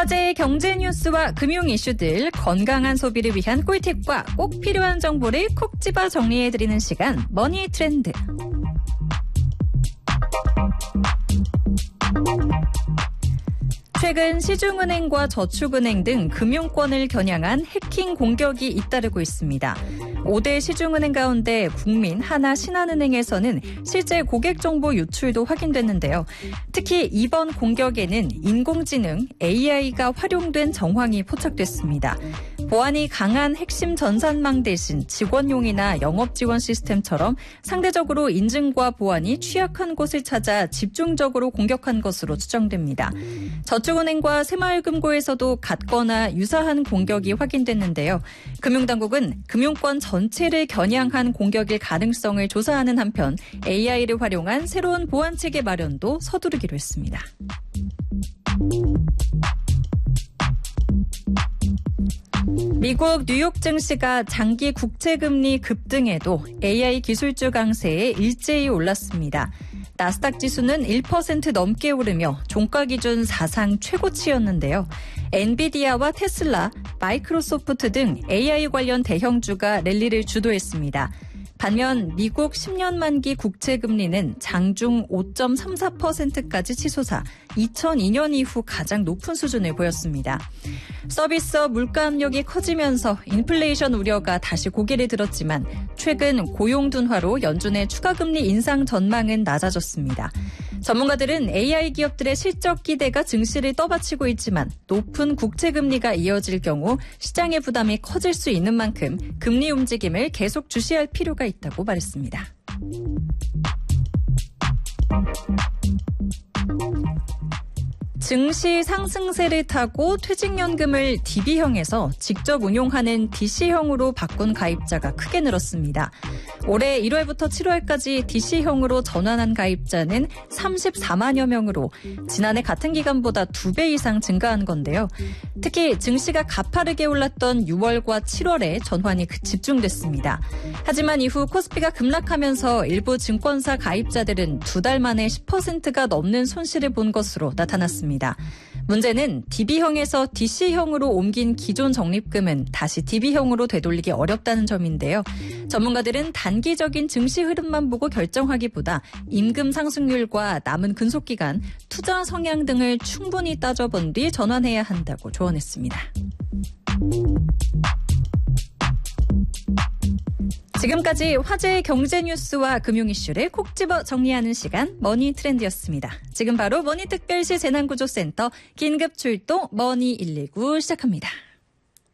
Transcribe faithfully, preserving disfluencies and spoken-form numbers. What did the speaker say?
화제의 경제 뉴스와 금융 이슈들, 건강한 소비를 위한 꿀팁과 꼭 필요한 정보를 콕 집어 정리해드리는 시간, 머니 트렌드. 최근 시중은행과 저축은행 등 금융권을 겨냥한 해킹 공격이 잇따르고 있습니다. 오 대 시중은행 가운데 국민, 하나, 신한은행에서는 실제 고객 정보 유출도 확인됐는데요. 특히 이번 공격에는 인공지능, 에이아이가 활용된 정황이 포착됐습니다. 보안이 강한 핵심 전산망 대신 직원용이나 영업 지원 시스템처럼 상대적으로 인증과 보안이 취약한 곳을 찾아 집중적으로 공격한 것으로 추정됩니다. 저축은행과 새마을금고에서도 같거나 유사한 공격이 확인됐는데요. 금융당국은 금융권 전체를 겨냥한 공격일 가능성을 조사하는 한편 에이아이를 활용한 새로운 보안체계 마련도 서두르기로 했습니다. 미국 뉴욕 증시가 장기 국채금리 급등에도 에이아이 기술주 강세에 일제히 올랐습니다. 나스닥 지수는 일 퍼센트 넘게 오르며 종가 기준 사상 최고치였는데요. 엔비디아와 테슬라, 마이크로소프트 등 에이아이 관련 대형주가 랠리를 주도했습니다. 반면 미국 십 년 만기 국채금리는 장중 오 점 삼사 퍼센트까지 치솟아 이천이 년 이후 가장 높은 수준을 보였습니다. 서비스업 물가 압력이 커지면서 인플레이션 우려가 다시 고개를 들었지만 최근 고용 둔화로 연준의 추가 금리 인상 전망은 낮아졌습니다. 전문가들은 에이아이 기업들의 실적 기대가 증시를 떠받치고 있지만 높은 국채금리가 이어질 경우 시장의 부담이 커질 수 있는 만큼 금리 움직임을 계속 주시할 필요가 있다고 말했습니다. 증시 상승세를 타고 퇴직연금을 디비형에서 직접 운용하는 디씨형으로 바꾼 가입자가 크게 늘었습니다. 올해 일월부터 칠월까지 디씨형으로 전환한 가입자는 삼십사만여 명으로 지난해 같은 기간보다 두 배 이상 증가한 건데요. 특히 증시가 가파르게 올랐던 유월과 칠월에 전환이 집중됐습니다. 하지만 이후 코스피가 급락하면서 일부 증권사 가입자들은 두 달 만에 십 퍼센트가 넘는 손실을 본 것으로 나타났습니다. 문제는 디비형에서 디씨형으로 옮긴 기존 적립금은 다시 디비형으로 되돌리기 어렵다는 점인데요. 전문가들은 단기적인 증시 흐름만 보고 결정하기보다 임금 상승률과 남은 근속기간, 투자 성향 등을 충분히 따져본 뒤 전환해야 한다고 조언했습니다. 지금까지 화제의 경제 뉴스와 금융 이슈를 콕 집어 정리하는 시간, 머니 트렌드였습니다. 지금 바로 머니특별시 재난구조센터 긴급 출동 머니 일일구 시작합니다.